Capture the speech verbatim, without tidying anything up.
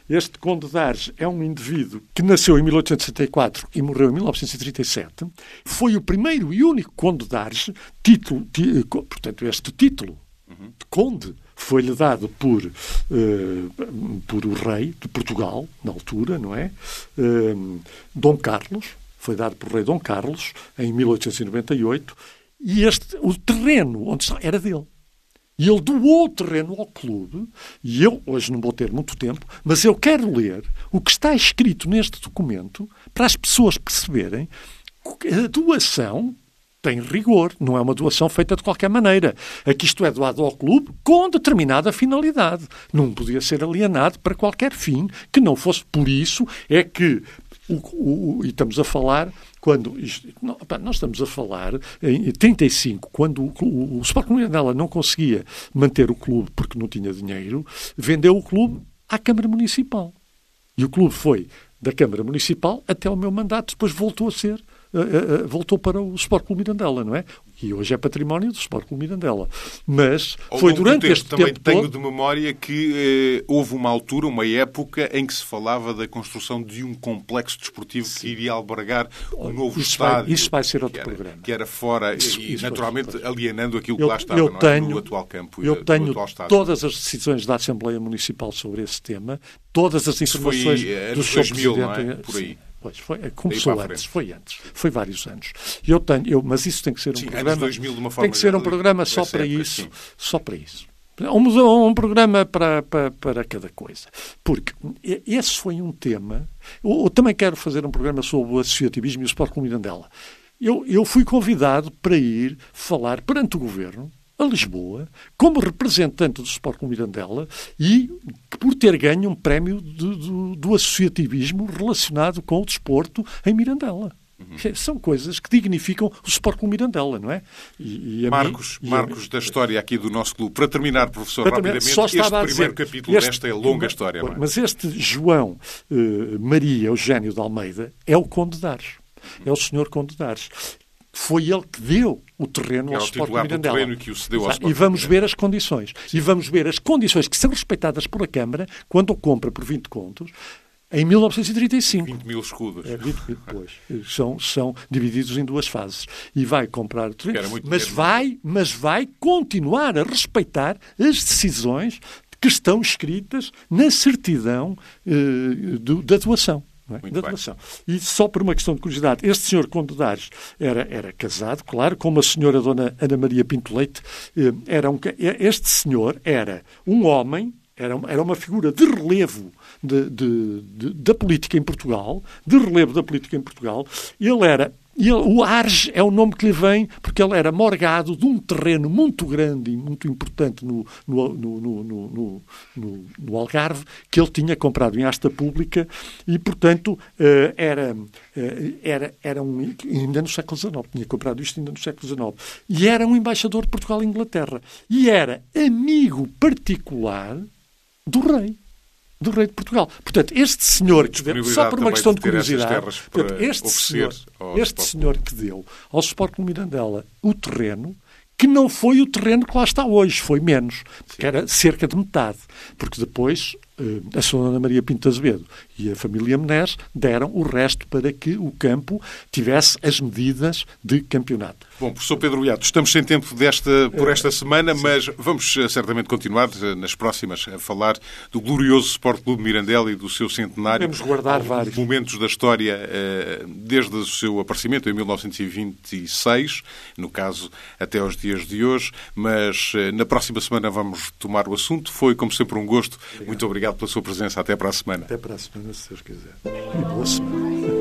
Este Conde de Ares é um indivíduo que nasceu em mil oitocentos e sessenta e quatro e morreu em mil novecentos e trinta e sete. Foi o primeiro e único Conde de Ares, título, tí, portanto, este título uhum. de Conde foi-lhe dado por, uh, por o rei de Portugal, na altura, não é? Uh, Dom Carlos, foi dado por rei Dom Carlos, em mil oitocentos e noventa e oito, e este, o terreno onde está era dele. E ele doou o terreno ao clube, e eu, hoje não vou ter muito tempo, mas eu quero ler o que está escrito neste documento para as pessoas perceberem que a doação tem rigor, não é uma doação feita de qualquer maneira. Aqui isto é doado ao clube com determinada finalidade. Não podia ser alienado para qualquer fim que não fosse. Por isso é que, o, o, e estamos a falar, quando isto, não, nós estamos a falar em trinta e cinco, quando o, o, o Sport Clube Mirandela não conseguia manter o clube porque não tinha dinheiro, vendeu o clube à Câmara Municipal. E o clube foi da Câmara Municipal até o meu mandato, depois voltou a ser Uh, uh, uh, voltou para o Sport Clube Mirandela, não é? E hoje é património do Sport Clube Mirandela. Mas foi durante tempo, este também tempo tenho todo... de memória que uh, houve uma altura, uma época, em que se falava da construção de um complexo desportivo Sim. que iria albergar um novo isso estádio. Vai, isso vai ser outro que era, programa. Que era fora, isso, e isso naturalmente vai, alienando aquilo eu, que lá estava, eu não é? tenho, No atual campo. Eu do tenho atual estádio. Todas as decisões da Assembleia Municipal sobre esse tema, todas as informações foi, do seu dois mil, Presidente... não é? Por aí. Pois, foi, começou antes, foi antes, foi vários anos. Eu tenho, eu, mas isso tem que ser um sim, programa, dois mil, de uma forma tem que ser um programa só para época, isso, sim. só para isso. Um, um programa para, para, para cada coisa. Porque esse foi um tema. Eu, eu também quero fazer um programa sobre o associativismo e o Sport Clube Mirandela. Eu, eu fui convidado para ir falar perante o Governo a Lisboa, como representante do Sport Clube Mirandela e por ter ganho um prémio de, de, do associativismo relacionado com o desporto em Mirandela. Uhum. São coisas que dignificam o Sport Clube Mirandela, não é? E, e marcos mim, marcos e da história aqui do nosso clube. Para terminar, professor, para terminar, rapidamente, só este estava a primeiro dizer, capítulo este, desta longa história. Não é? Mas este João uh, Maria Eugênio de Almeida é o Conde de Ares. É o senhor Conde de Ares. Foi ele que deu o terreno ao Sport Clube Mirandela. Terreno que o cedeu ao Sport e vamos ver as condições. Sim. E vamos ver as condições que são respeitadas pela Câmara quando o compra por vinte contos em mil novecentos e trinta e cinco. vinte mil escudos. É, vinte mil, pois. São, são divididos em duas fases. E vai comprar o terreno. Mas vai, mas vai continuar a respeitar as decisões que estão escritas na certidão uh, do, da doação. É? Da doação. E só por uma questão de curiosidade, este senhor Conde de Ares era, era casado, claro, com uma senhora dona Ana Maria Pinto Leite. Era um, este senhor era um homem, era, era uma figura de relevo de, de, de, da política em Portugal, de relevo da política em Portugal. Ele era... E ele, o Ares é o nome que lhe vem porque ele era morgado de um terreno muito grande e muito importante no, no, no, no, no, no, no Algarve, que ele tinha comprado em asta pública e, portanto, era, era, era um, ainda no século dezenove, tinha comprado isto ainda no século dezenove, e era um embaixador de Portugal e Inglaterra. E era amigo particular do rei. Do rei de Portugal. Portanto, este senhor que deu, só por uma questão de curiosidade, portanto, este, senhor, este senhor que deu ao Sport Clube Mirandela o terreno, que não foi o terreno que lá está hoje, foi menos, que era cerca de metade, porque depois a senhora Ana Maria Pinto Azevedo e a família Menés deram o resto para que o campo tivesse as medidas de campeonato. Bom, professor Pedro Beato, estamos sem tempo desta, por esta semana, Sim. mas vamos certamente continuar nas próximas a falar do glorioso Sport Clube Mirandela e do seu centenário. Podemos guardar vários momentos da história desde o seu aparecimento em mil novecentos e vinte e seis, no caso até aos dias de hoje, mas na próxima semana vamos tomar o assunto. Foi, como sempre, um gosto. Obrigado. Muito obrigado pela sua presença. Até para a semana. Até para a semana, se Deus quiser. E boa semana.